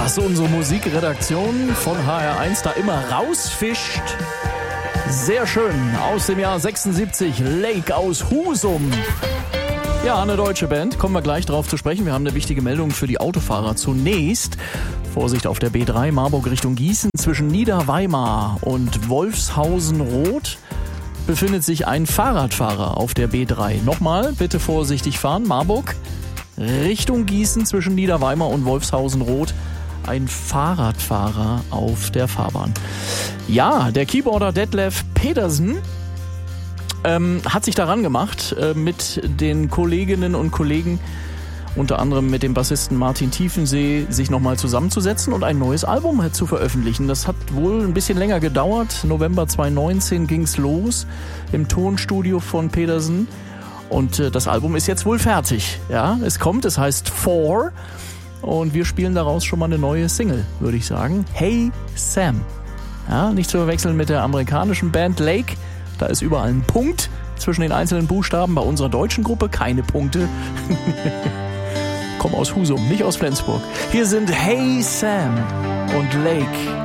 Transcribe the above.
was unsere Musikredaktion von HR1 da immer rausfischt. Sehr schön, aus dem Jahr 76, Lake aus Husum. Ja, eine deutsche Band, kommen wir gleich drauf zu sprechen. Wir haben eine wichtige Meldung für die Autofahrer. Zunächst, Vorsicht auf der B3, Marburg Richtung Gießen, zwischen Niederweimar und Wolfshausen-Roth befindet sich ein Fahrradfahrer auf der B3. Nochmal, bitte vorsichtig fahren, Marburg Richtung Gießen zwischen Niederweimar und Wolfshausen-Roth. Ein Fahrradfahrer auf der Fahrbahn. Ja, der Keyboarder Detlef Pedersen hat sich daran gemacht, mit den Kolleginnen und Kollegen, unter anderem mit dem Bassisten Martin Tiefensee, sich nochmal zusammenzusetzen und ein neues Album zu veröffentlichen. Das hat wohl ein bisschen länger gedauert. November 2019 ging's los im Tonstudio von Pedersen. Und das Album ist jetzt wohl fertig. Ja, es kommt, es heißt Four. Und wir spielen daraus schon mal eine neue Single, würde ich sagen. Hey Sam. Ja, nicht zu verwechseln mit der amerikanischen Band Lake. Da ist überall ein Punkt zwischen den einzelnen Buchstaben. Bei unserer deutschen Gruppe keine Punkte. Komm aus Husum, nicht aus Flensburg. Hier sind Hey Sam und Lake.